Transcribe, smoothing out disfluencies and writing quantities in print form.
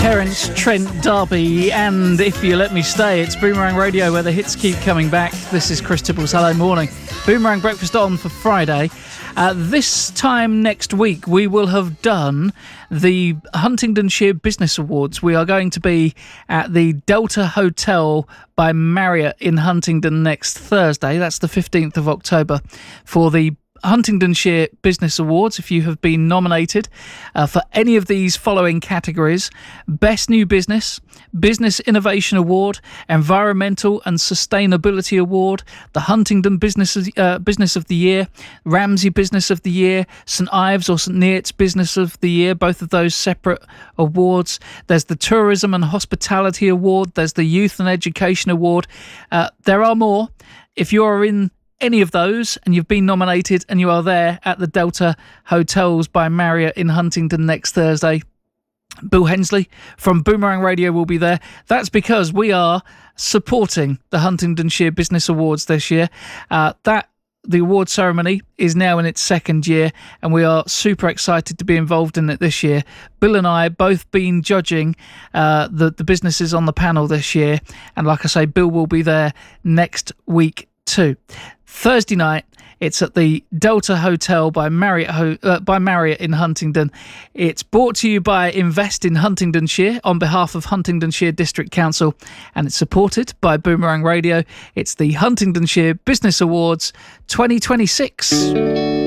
Terence Trent D'Arby, and If You Let Me Stay. It's Boomerang Radio where the hits keep coming back. This is Chris Tibble's Hello Morning. Boomerang Breakfast on for Friday. This time next week we will have done the Huntingdonshire Business Awards. We are going to be at the Delta Hotel by Marriott in Huntingdon next Thursday. That's the 15th of October for the Huntingdonshire Business Awards. If you have been nominated for any of these following categories: Best New Business, Business Innovation Award, Environmental and Sustainability Award, the Huntingdon Business of the Year, Ramsey Business of the Year, St Ives or St Neots Business of the Year, both of those separate awards. There's the Tourism and Hospitality Award, there's the Youth and Education Award. There are more. If you are in any of those and you've been nominated and you are there at the Delta Hotels by Marriott in Huntingdon next Thursday, Bill Hensley from Boomerang Radio will be there. That's because we are supporting the Huntingdonshire Business Awards this year. The award ceremony is now in its second year and we are super excited to be involved in it this year. Bill and I both been judging the businesses on the panel this year, and like I say, Bill will be there next week too. Thursday night, it's at the Delta Hotel by Marriott in Huntingdon. It's brought to you by Invest in Huntingdonshire on behalf of Huntingdonshire District Council, and it's supported by Boomerang Radio. It's the Huntingdonshire Business Awards 2026.